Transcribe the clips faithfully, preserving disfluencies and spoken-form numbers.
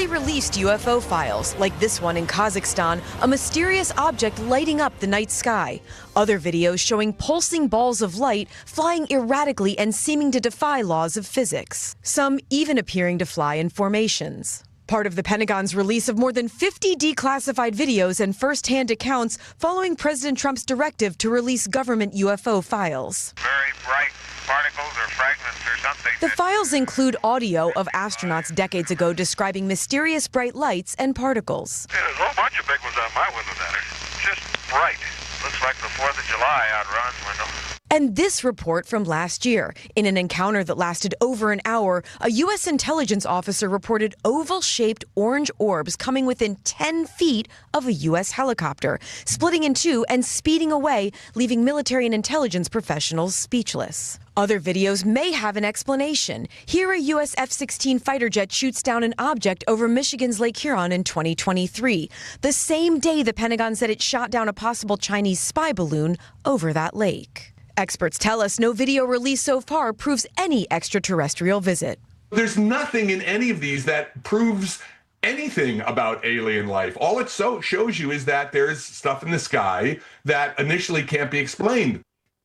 newly released U F O files, like this one in Kazakhstan, a mysterious object lighting up the night sky. Other videos showing pulsing balls of light flying erratically and seeming to defy laws of physics. Some even appearing to fly in formations. Part of the Pentagon's release of more than fifty declassified videos and first-hand accounts following President Trump's directive to release government U F O files. Very bright particles or fragments or something. The files include audio of astronauts decades ago describing mysterious bright lights and particles. Yeah, there's a whole bunch of big ones on my window there. Just bright. Looks like the fourth of July out Ron's window. And this report from last year. In an encounter that lasted over an hour, a U S intelligence officer reported oval-shaped orange orbs coming within ten feet of a U S helicopter, splitting in two and speeding away, leaving military and intelligence professionals speechless. Other videos may have an explanation. Here, a U S F sixteen fighter jet shoots down an object over Michigan's Lake Huron in twenty twenty-three, the same day the Pentagon said it shot down a possible Chinese spy balloon over that lake. Experts tell us no video released so far proves any extraterrestrial visit. There's nothing in any of these that proves anything about alien life. All it so shows you is that there's stuff in the sky that initially can't be explained.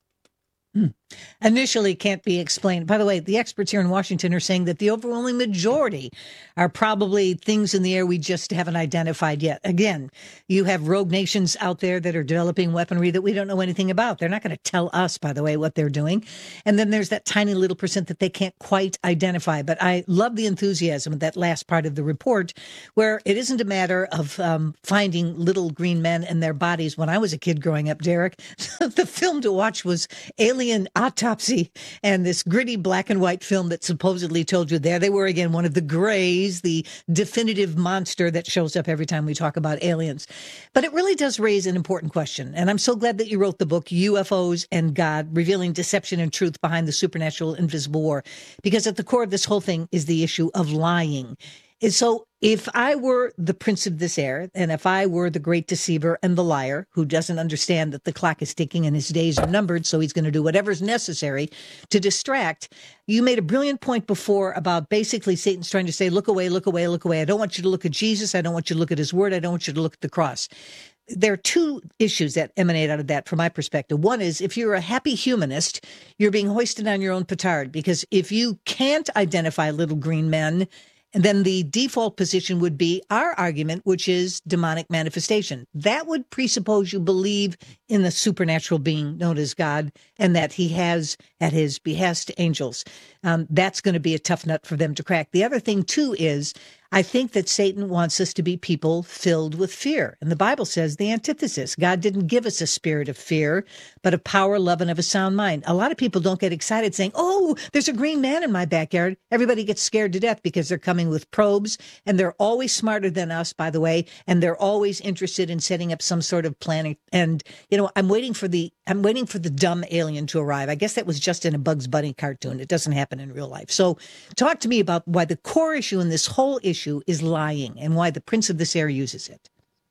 Hmm. Initially can't be explained. By the way, the experts here in Washington are saying that the overwhelming majority are probably things in the air we just haven't identified yet. Again, you have rogue nations out there that are developing weaponry that we don't know anything about. They're not going to tell us, by the way, what they're doing. And then there's that tiny little percent that they can't quite identify. But I love the enthusiasm of that last part of the report, where it isn't a matter of um, finding little green men and their bodies. When I was a kid growing up, Derek, the film to watch was Alien Autopsy, and this gritty black and white film that supposedly told you there they were again, one of the Greys, the definitive monster that shows up every time we talk about aliens. But it really does raise an important question. And I'm so glad that you wrote the book, U F Os and God, Revealing Deception and Truth Behind the Supernatural Invisible War, because at the core of this whole thing is the issue of lying. And so if I were the prince of this air, and if I were the great deceiver and the liar who doesn't understand that the clock is ticking and his days are numbered, so he's going to do whatever's necessary to distract, you made a brilliant point before about basically Satan's trying to say, look away, look away, look away. I don't want you to look at Jesus. I don't want you to look at his word. I don't want you to look at the cross. There are two issues that emanate out of that from my perspective. One is if you're a happy humanist, you're being hoisted on your own petard, because if you can't identify little green men, and then the default position would be our argument, which is demonic manifestation. That would presuppose you believe in the supernatural being known as God and that he has at his behest angels. Um, that's going to be a tough nut for them to crack. The other thing, too, is I think that Satan wants us to be people filled with fear. And the Bible says the antithesis. God didn't give us a spirit of fear, but of power, love, and of a sound mind. A lot of people don't get excited saying, oh, there's a green man in my backyard. Everybody gets scared to death because they're coming with probes, and they're always smarter than us, by the way, and they're always interested in setting up some sort of planning. And, you know, I'm waiting for the I'm waiting for the dumb alien to arrive. I guess that was just in a Bugs Bunny cartoon. It doesn't happen in real life. So talk to me about why the core issue in this whole issue is lying and why the prince of this air uses it.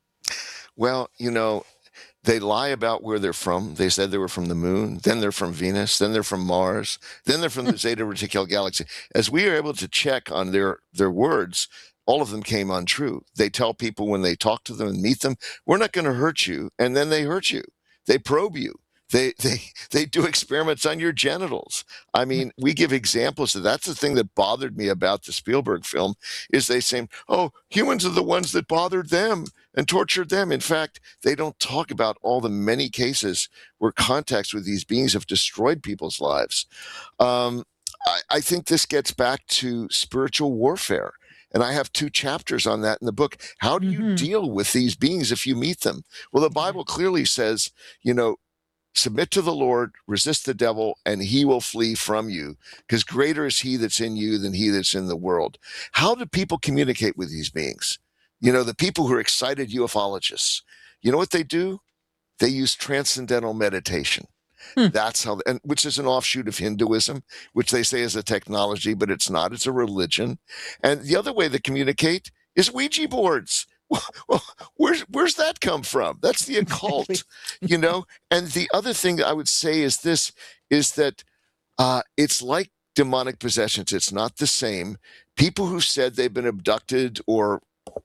Well, you know, they lie about where they're from. They said they were from the moon, then they're from Venus, then they're from Mars, then they're from the Zeta Reticuli galaxy. As we are able to check on their, their words, all of them came untrue. They tell people when they talk to them and meet them, we're not going to hurt you, and then they hurt you. They probe you. They they they do experiments on your genitals. I mean, we give examples of that's the thing that bothered me about the Spielberg film is they say, oh, humans are the ones that bothered them and tortured them. In fact, they don't talk about all the many cases where contacts with these beings have destroyed people's lives. Um, I, I think this gets back to spiritual warfare. And I have two chapters on that in the book. How do you mm-hmm. deal with these beings if you meet them? Well, the Bible clearly says, you know, submit to the Lord, resist the devil, and he will flee from you, because greater is he that's in you than he that's in the world. How do people communicate with these beings? You know, the people who are excited ufologists, you know what they do? They use transcendental meditation. Hmm. That's how, and which is an offshoot of Hinduism, which they say is a technology, but it's not. It's a religion. And the other way they communicate is Ouija boards. Well, where's where's that come from? That's the occult, you know. And the other thing I would say is this: is that uh, it's like demonic possessions. It's not the same, People who said they've been abducted or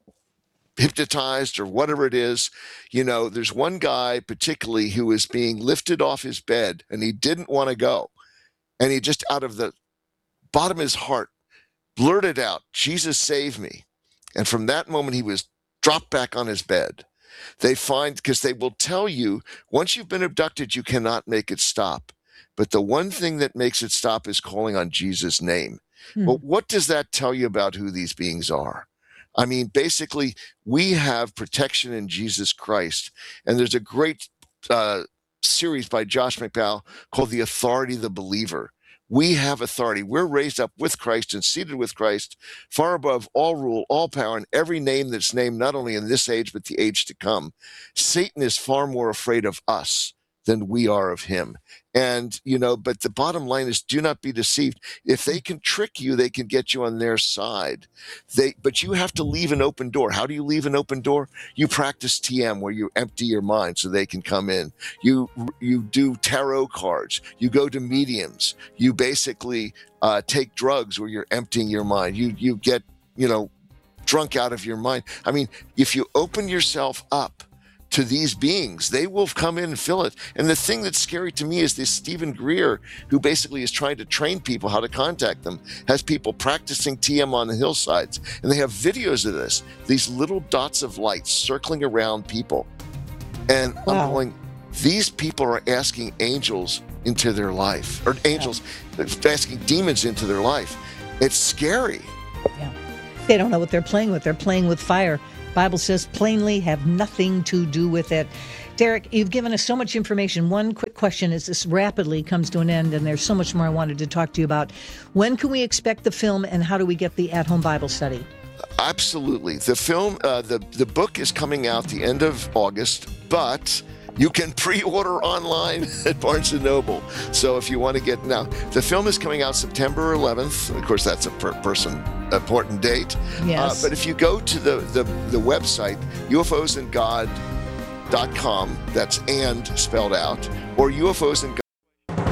hypnotized or whatever it is. You know, there's one guy particularly who was being lifted off his bed and he didn't want to go. And he just out of the bottom of his heart blurted out, "Jesus, save me." And from that moment, he was dropped back on his bed. They find, because they will tell you, once you've been abducted, you cannot make it stop. But the one thing that makes it stop is calling on Jesus' name. Hmm. But what does that tell you about who these beings are? I mean, basically, we have protection in Jesus Christ. And there's a great uh, series by Josh McDowell called The Authority of the Believer. We have authority. We're raised up with Christ and seated with Christ, far above all rule, all power, and every name that's named, not only in this age, but the age to come. Satan is far more afraid of us than we are of him. And, you know, but the bottom line is, do not be deceived. If they can trick you, they can get you on their side. They, but you have to leave an open door. How do you leave an open door? You practice T M, where you empty your mind so they can come in. You, you do tarot cards. You go to mediums. You basically uh, take drugs where you're emptying your mind. You, you get, you know, drunk out of your mind. I mean, if you open yourself up to these beings, they will come in and fill it. And the thing that's scary to me is this Stephen Greer, who basically is trying to train people how to contact them, has people practicing T M on the hillsides. And they have videos of this, these little dots of light circling around people. And wow. I'm going, these people are asking angels into their life, or angels yeah. asking demons into their life. It's scary. Yeah. They don't know what they're playing with. They're playing with fire. Bible says plainly, have nothing to do with it. Derek, you've given us so much information. One quick question as this rapidly comes to an end, and there's so much more I wanted to talk to you about. When can we expect the film, and how do we get the at-home Bible study? Absolutely. The film, uh, the, the book is coming out the end of August, but you can pre-order online at Barnes and Noble. So if you want to get, now, the film is coming out September eleventh. Of course, that's a per person important date. Yes. Uh, but if you go to the, the, the website, U F Os and God dot com, that's and spelled out, or U F Os and God.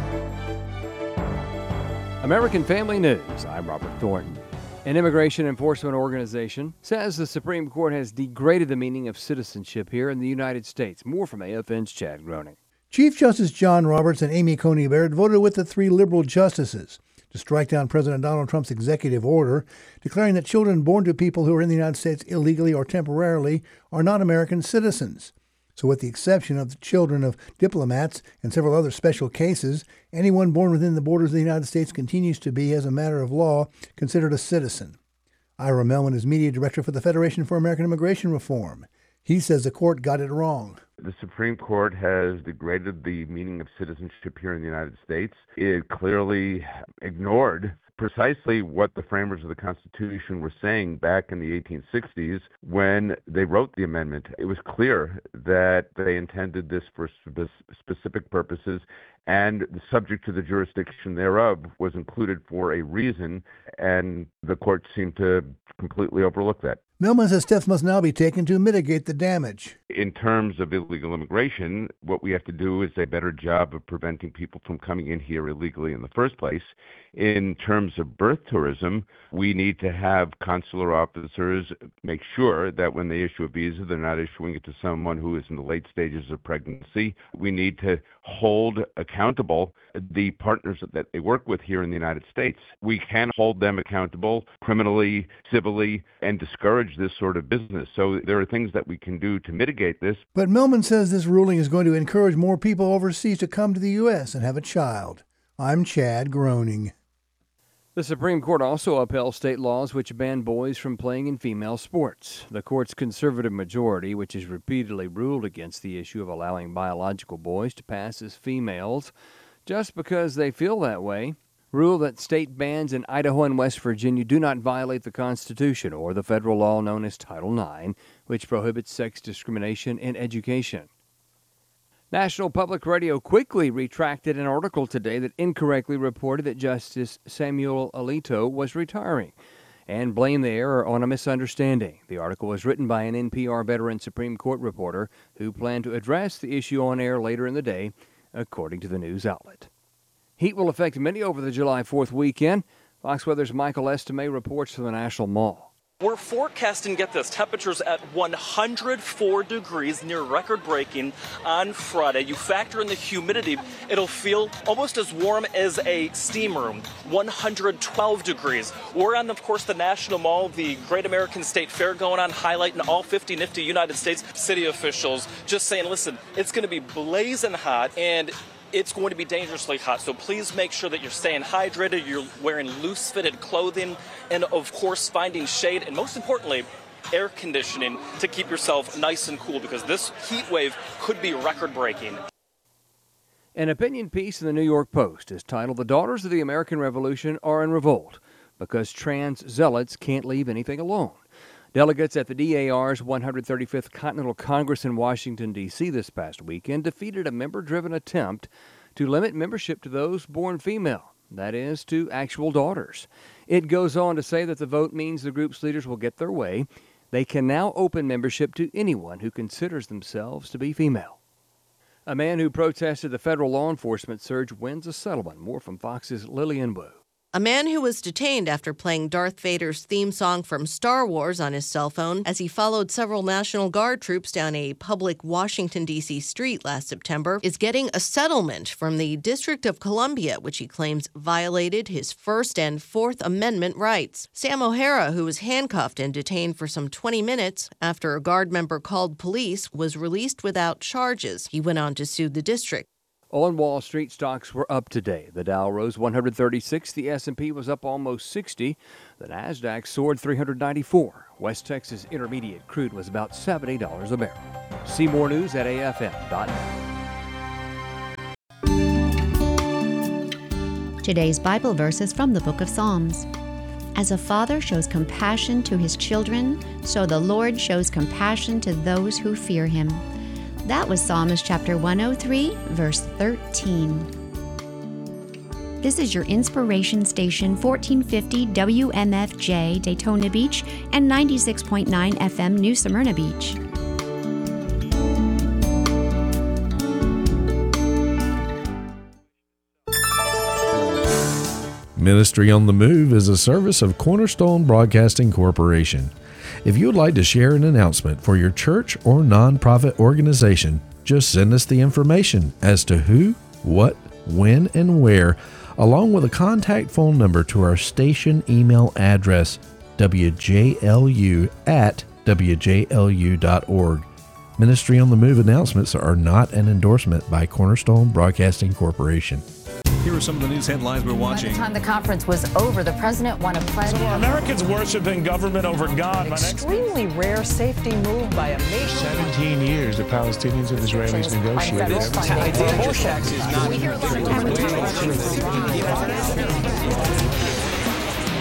American Family News, I'm Robert Thornton. An immigration enforcement organization says the Supreme Court has degraded the meaning of citizenship here in the United States. More from A F N's Chad Groening. Chief Justice John Roberts and Amy Coney Barrett voted with the three liberal justices to strike down President Donald Trump's executive order declaring that children born to people who are in the United States illegally or temporarily are not American citizens. So with the exception of the children of diplomats and several other special cases, anyone born within the borders of the United States continues to be, as a matter of law, considered a citizen. Ira Melman is media director for the Federation for American Immigration Reform. He says the court got it wrong. The Supreme Court has degraded the meaning of citizenship here in the United States. It clearly ignored precisely what the framers of the Constitution were saying back in the eighteen sixties when they wrote the amendment. It was clear that they intended this for spe- specific purposes, and subject to the jurisdiction thereof was included for a reason, and the court seemed to completely overlook that. Millman says steps must now be taken to mitigate the damage. In terms of illegal immigration, what we have to do is a better job of preventing people from coming in here illegally in the first place. In terms of birth tourism, we need to have consular officers make sure that when they issue a visa, they're not issuing it to someone who is in the late stages of pregnancy. We need to hold accountable the partners that they work with here in the United States. We can hold them accountable criminally, civilly, and discourage this sort of business. So there are things that we can do to mitigate this. But Millman says this ruling is going to encourage more people overseas to come to the U S and have a child. I'm Chad Groening. The Supreme Court also upheld state laws which ban boys from playing in female sports. The court's conservative majority, which has repeatedly ruled against the issue of allowing biological boys to pass as females just because they feel that way, ruled that state bans in Idaho and West Virginia do not violate the Constitution or the federal law known as Title nine, which prohibits sex discrimination in education. National Public Radio quickly retracted an article today that incorrectly reported that Justice Samuel Alito was retiring and blamed the error on a misunderstanding. The article was written by an N P R veteran Supreme Court reporter who planned to address the issue on air later in the day, according to the news outlet. Heat will affect many over the July fourth weekend. Fox Weather's Michael Estimé reports from the National Mall. We're forecasting, get this, temperatures at one hundred four degrees, near record-breaking on Friday. You factor in the humidity, it'll feel almost as warm as a steam room, one hundred twelve degrees. We're on, of course, the National Mall, the Great American State Fair going on, highlighting all fifty nifty United States city officials, just saying, listen, it's going to be blazing hot, and it's going to be dangerously hot, so please make sure that you're staying hydrated, you're wearing loose-fitted clothing, and of course finding shade, and most importantly, air conditioning to keep yourself nice and cool, because this heat wave could be record-breaking. An opinion piece in the New York Post is titled, "The Daughters of the American Revolution Are in Revolt Because Trans Zealots Can't Leave Anything Alone." Delegates at the D A R's one hundred thirty-fifth Continental Congress in Washington, D C this past weekend defeated a member-driven attempt to limit membership to those born female, that is, to actual daughters. It goes on to say that the vote means the group's leaders will get their way. They can now open membership to anyone who considers themselves to be female. A man who protested the federal law enforcement surge wins a settlement. More from Fox's Lillian Wu. A man who was detained after playing Darth Vader's theme song from Star Wars on his cell phone as he followed several National Guard troops down a public Washington, D C street last September is getting a settlement from the District of Columbia, which he claims violated his First and Fourth Amendment rights. Sam O'Hara, who was handcuffed and detained for some twenty minutes after a Guard member called police, was released without charges. He went on to sue the district. On Wall Street, stocks were up today. The Dow rose one hundred thirty-six. The S and P was up almost sixty. The Nasdaq soared three hundred ninety-four. West Texas Intermediate crude was about seventy dollars a barrel. See more news at A F M dot net. Today's Bible verse is from the book of Psalms. As a father shows compassion to his children, so the Lord shows compassion to those who fear him. That was Psalms chapter one oh three, verse thirteen. This is your inspiration station, fourteen fifty W M F J Daytona Beach and ninety-six point nine F M New Smyrna Beach. Ministry on the Move is a service of Cornerstone Broadcasting Corporation. If you would like to share an announcement for your church or nonprofit organization, just send us the information as to who, what, when, and where, along with a contact phone number to our station email address, w j l u at w j l u dot org. Ministry on the Move announcements are not an endorsement by Cornerstone Broadcasting Corporation. Here are some of the news headlines we're watching. By the time the conference was over, the president won a pledge. So Americans worshiping government over God. An extremely rare safety move by a nation. seventeen years the Palestinians and Israelis negotiated. This idea of taxes is not.